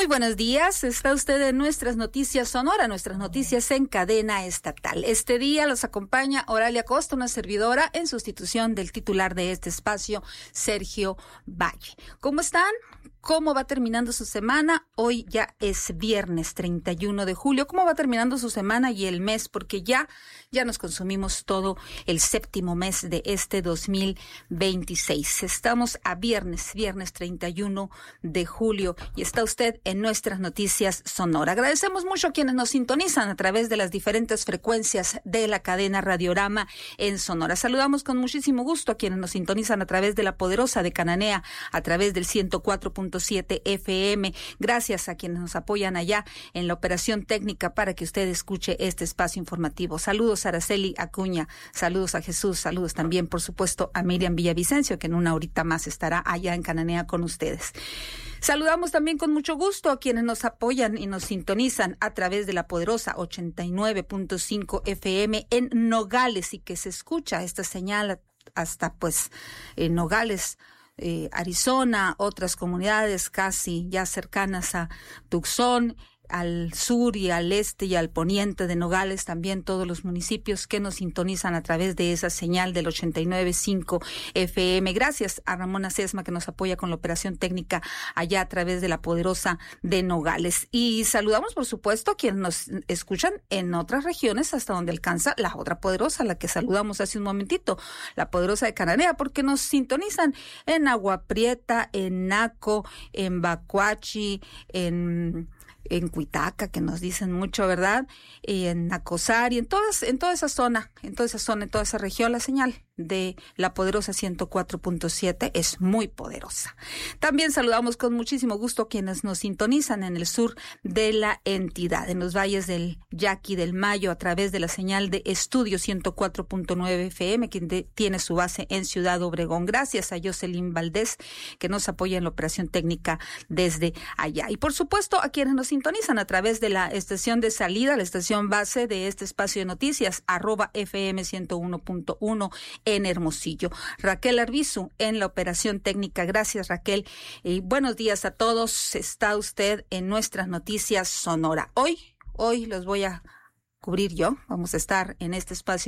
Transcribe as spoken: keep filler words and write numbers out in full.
Muy buenos días, está usted en Nuestras Noticias Sonora, Nuestras Noticias en cadena estatal. Este día los acompaña Oralia Costa, una servidora, en sustitución del titular de este espacio, Sergio Valle. ¿Cómo están? ¿Cómo va terminando su semana? Hoy ya es viernes treinta y uno de julio. ¿Cómo va terminando su semana y el mes? Porque ya, ya nos consumimos todo el séptimo mes de este dos mil veintiséis. Estamos a viernes, viernes treinta y uno de julio y está usted en Nuestras Noticias Sonora. Agradecemos mucho a quienes nos sintonizan a través de las diferentes frecuencias de la cadena Radiorama en Sonora. Saludamos con muchísimo gusto a quienes nos sintonizan a través de la poderosa de Cananea, a través del ciento cuatro punto siete F M. Gracias a quienes nos apoyan allá en la operación técnica para que usted escuche este espacio informativo. Saludos a Araceli Acuña, saludos a Jesús, saludos también, por supuesto, a Miriam Villavicencio, que en una horita más estará allá en Cananea con ustedes. Saludamos también con mucho gusto a quienes nos apoyan y nos sintonizan a través de la poderosa ochenta y nueve punto cinco F M en Nogales y que se escucha esta señal hasta pues en Nogales, Eh, Arizona, otras comunidades casi ya cercanas a Tucson, al sur y al este y al poniente de Nogales, también todos los municipios que nos sintonizan a través de esa señal del ochenta y nueve punto cinco F M. Gracias a Ramona Sesma, que nos apoya con la operación técnica allá a través de la poderosa de Nogales. Y saludamos, por supuesto, a quienes nos escuchan en otras regiones hasta donde alcanza la otra poderosa, la que saludamos hace un momentito, la poderosa de Cananea, porque nos sintonizan en Agua Prieta, en Naco, en Bacuachi, en... en Cuitaca, que nos dicen mucho, ¿verdad? Y en Nacosar y en todas, en toda esa zona, en toda esa zona, en toda esa región, la señal de la poderosa ciento cuatro punto siete es muy poderosa. También saludamos con muchísimo gusto a quienes nos sintonizan en el sur de la entidad, en los valles del Yaqui, del Mayo, a través de la señal de Estudio ciento cuatro punto nueve F M, quien de, tiene su base en Ciudad Obregón. Gracias a Jocelyn Valdés, que nos apoya en la operación técnica desde allá. Y por supuesto a quienes nos sintonizan a través de la estación de salida, la estación base de este espacio de noticias, arroba F M ciento uno punto uno en Hermosillo. Raquel Arbizu en la operación técnica. Gracias, Raquel. Y buenos días a todos. Está usted en Nuestras Noticias Sonora. Hoy, hoy los voy a cubrir yo. Vamos a estar en este espacio